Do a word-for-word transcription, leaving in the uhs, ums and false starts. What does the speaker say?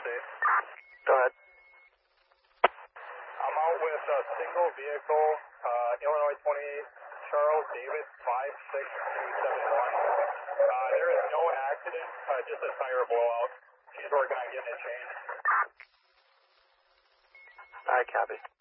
update. Go ahead. I'm out with a single vehicle, uh, Illinois twenty-eight, Charles David five six two seven one. Uh, there is no accident, uh, just a tire blowout. She's working on getting it changed. Alright, copy.